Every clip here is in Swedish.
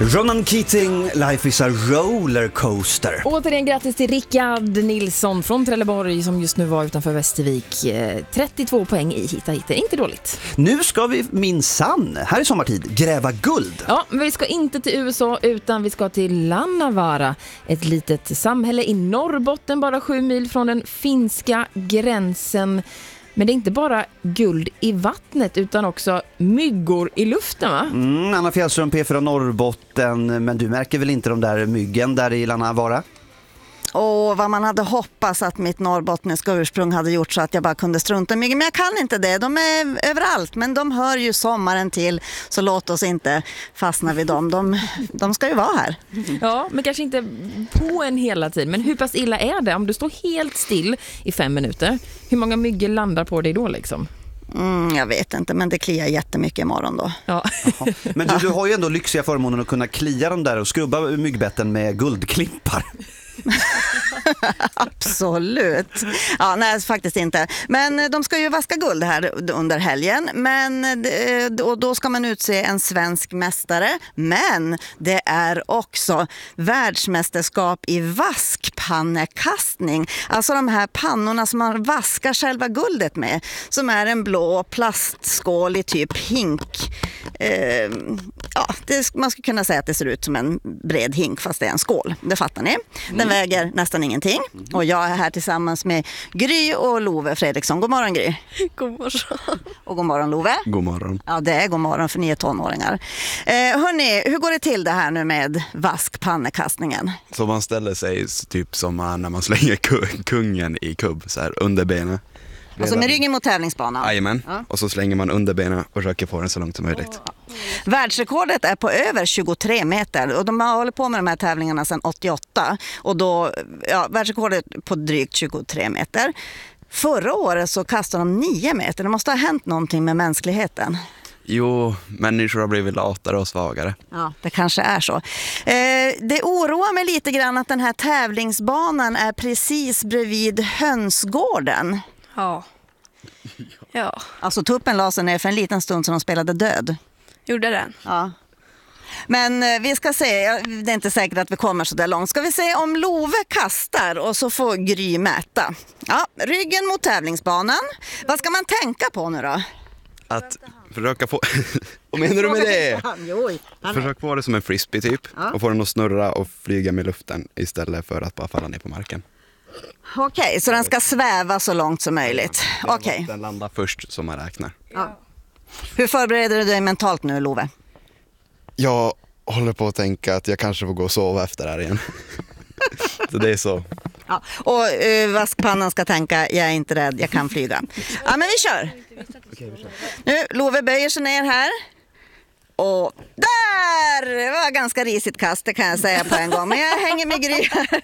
Ronan Keating, Life is a rollercoaster. Återigen grattis till Rickard Nilsson från Trelleborg som just nu var utanför Västervik. 32 poäng i Hitta Hit. Inte dåligt. Nu ska vi minsann, här i sommartid, gräva guld. Ja, men vi ska inte till USA utan vi ska till Lannavaara. Ett litet samhälle i Norrbotten, bara 7 mil från den finska gränsen. Men det är inte bara guld i vattnet utan också myggor i luften, va? Anna Fjällström, P4 Norrbotten. Men du märker väl inte de där myggen där i Lannavaara? Och vad man hade hoppats att mitt norrbottniska ursprung hade gjort så att jag bara kunde strunta mycket. Men jag kan inte det. De är överallt, men de hör ju sommaren till. Så låt oss inte fastna vid dem. De ska ju vara här. Ja, men kanske inte på en hela tiden. Men hur pass illa är det om du står helt still i 5 minuter? Hur många myggor landar på dig då liksom? Jag vet inte, men det kliar jättemycket imorgon då. Ja. Men du har ju ändå lyxiga förmånen att kunna klia dem där och skrubba myggbetten med guldklippar. Absolut. Ja, nej, faktiskt inte. Men de ska ju vaska guld här under helgen. Och då ska man utse en svensk mästare. Men det är också världsmästerskap i vaskpannekastning. Alltså de här pannorna som man vaskar själva guldet med. Som är en blå plastskål i typ hink. Man skulle kunna säga att det ser ut som en bred hink fast det är en skål. Det fattar ni. Den väger nästan ingenting. Och jag är här tillsammans med Gry och Love Fredriksson. God morgon, Gry. God morgon. Och god morgon, Love. God morgon. Ja, det är god morgon för ni är tonåringar. Hörrni, hur går det till det här nu med vaskpannekastningen? Så man ställer sig typ som när man slänger kungen i kubb så här under benen. Alltså med ryggen mot tävlingsbanan? Jajamän. Ja. Och så slänger man under benen och försöker få den så långt som möjligt. Världsrekordet är på över 23 meter och de har hållit på med de här tävlingarna sedan 88 och då, världsrekordet på drygt 23 meter. Förra året så kastade de 9 meter. Det måste ha hänt någonting med mänskligheten. Jo, människor har blivit latare och svagare. Ja, det kanske är så. Det oroar mig lite grann att den här tävlingsbanan är precis bredvid hönsgården. Ja. Alltså tuppen la sig ner för en liten stund som de spelade död. Gjorde den? Ja. Men vi ska se, det är inte säkert att vi kommer så där långt. Ska vi se om Love kastar och så får Gry mäta. Ja, ryggen mot tävlingsbanan. Vad ska man tänka på nu då? Att försöka få... Vad menar du med det? Försök få det som en frisbee typ. Och få den att snurra och flyga med luften istället för att bara falla ner på marken. Okej, så den ska sväva så långt som möjligt. Okej. Den landar först som man räknar. Ja. Hur förbereder du dig mentalt nu, Love? Jag håller på att tänka att jag kanske får gå och sova efter det här igen. Så det är så. Ja. Och vaskpannan ska tänka, jag är inte rädd, jag kan flyga. Ja, men vi kör. Nu, Love böjer sig ner här. Och där! Det var ganska risigt kast, det kan jag säga på en gång. Men jag hänger med Gry här.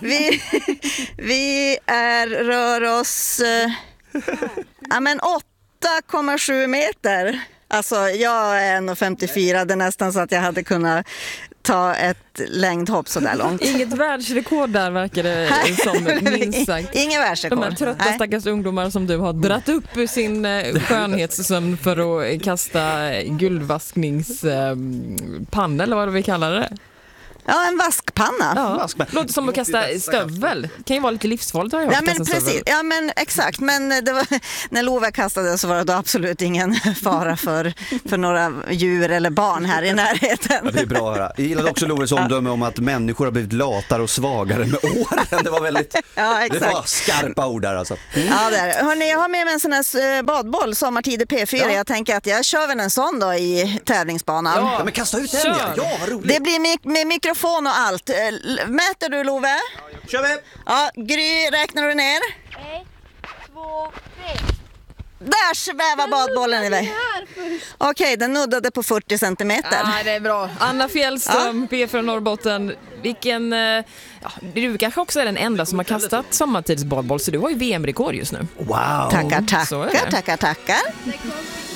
Vi rör oss 8,7 meter. Alltså jag är 1,54. Det är nästan så att jag hade kunnat ta ett längdhopp så där långt. Inget världsrekord där verkar det som, minst sagt. Ingen världsrekord. De här trötta stackars ungdomar som du har dratt upp ur sin skönhetssömn för att kasta guldvaskningspanna eller vad vi kallar det. Ja, en vaskpanna. Ja. Låter som att kasta stövel. Kan ju vara lite livsfarligt. Ja, men precis. Ja, men exakt. Men det var, när Love kastade så var det då absolut ingen fara för några djur eller barn här i närheten. Ja, det är bra att höra. Jag gillade också Loves omdöme om att människor har blivit latare och svagare med åren. Det var väldigt det var skarpa ord där alltså. Ja, det är det. Hörrni, jag har med mig en sån här badboll, sommartid i P4. Ja. Jag tänker att jag kör väl en sån då i tävlingsbanan. Ja, men kasta ut den. Ja, vad roligt. Det blir med mikrofon och allt. Mäter du, Love? Ja, kör vi! Ja, Gry, räknar du ner? 1, 2, 3. Där svävar badbollen iväg. Okej, den nuddade på 40 centimeter. Ja, det är bra. Anna Fjällström, P4 Norrbotten. Du kanske också är den enda som har kastat sommartidsbadboll, så du har ju VM-rekord just nu. Wow! Tackar.